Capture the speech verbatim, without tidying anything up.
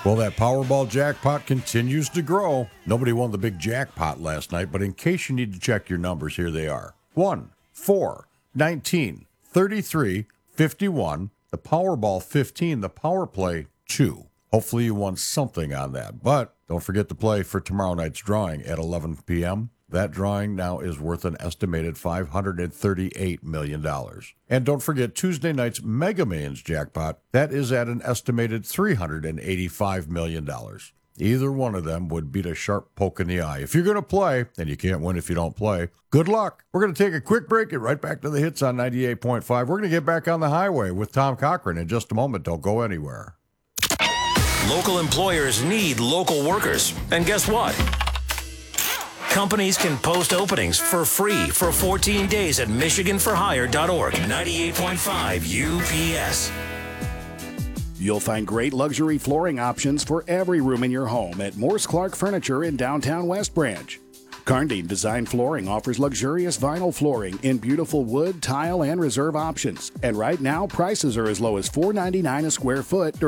Well, that Powerball jackpot continues to grow. Nobody won the big jackpot last night, but in case you need to check your numbers, here they are. one, four, nineteen, thirty-three, fifty-one, the Powerball fifteen, the Power Play two. Hopefully you won something on that, but don't forget to play for tomorrow night's drawing at eleven p.m. That drawing now is worth an estimated five hundred thirty-eight million dollars. And don't forget Tuesday night's Mega Millions jackpot. That is at an estimated three hundred eighty-five million dollars. Either one of them would beat a sharp poke in the eye. If you're going to play, and you can't win if you don't play, good luck. We're going to take a quick break and right back to the hits on ninety-eight point five. We're going to get back on the highway with Tom Cochran in just a moment. Don't go anywhere. Local employers need local workers. And guess what? Companies can post openings for free for fourteen days at michigan for hire dot org. ninety-eight point five U P S. You'll find great luxury flooring options for every room in your home at Morse Clark Furniture in downtown West Branch. Karndine Design Flooring offers luxurious vinyl flooring in beautiful wood, tile, and reserve options. And right now, prices are as low as four dollars and ninety-nine cents a square foot